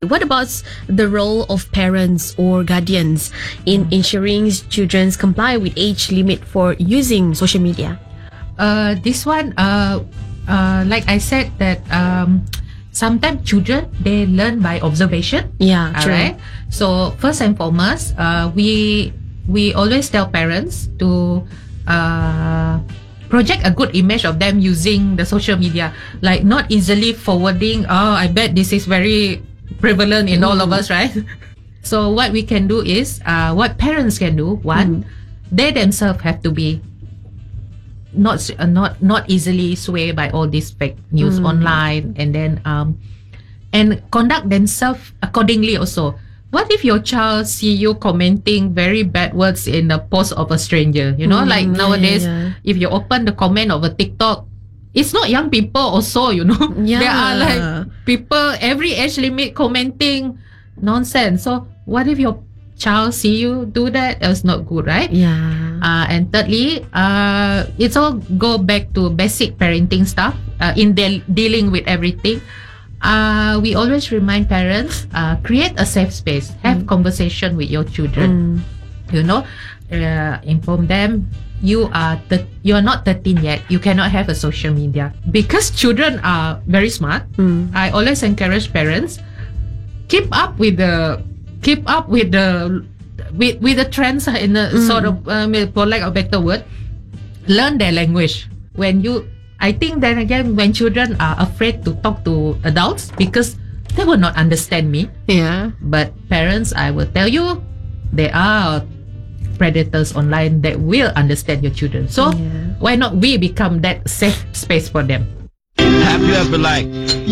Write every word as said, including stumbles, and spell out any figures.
What about the role of parents or guardians in ensuring children comply with age limit for using social media? Uh, this one, uh, uh, like I said, that um, sometimes children, they learn by observation. Yeah, true. Alright. So first and foremost, uh, we we always tell parents to uh, project a good image of them using the social media, like not easily forwarding. Oh, I bet this is very prevalent in mm. all of us, right? So what we can do is, uh, what parents can do. One, mm. they themselves have to be not uh, not not easily swayed by all this fake news mm. online, and then um and conduct themselves accordingly also. What if your child see you commenting very bad words in a post of a stranger? You know, mm, like nowadays, yeah, yeah. if you open the comment of a TikTok, it's not young people also, you know. Yeah. There are like people every age limit commenting nonsense. So what if your child see you do that? It's not good, right? Yeah. Uh, and thirdly, uh, it's all go back to basic parenting stuff uh, in de- dealing with everything. Uh, we always remind parents, uh, create a safe space, have mm. conversation with your children. Mm. You know, uh, inform them you are th- you are not thirteen yet. You cannot have a social media, because children are very smart. Mm. I always encourage parents, keep up with the keep up with the with with the trends in the mm. sort of um, for lack of a better word, learn their language. When you I think then again, when children are afraid to talk to adults because they will not understand me. Yeah. But parents, I will tell you, there are predators online that will understand your children. So yeah. why not we become that safe space for them? Have you ever like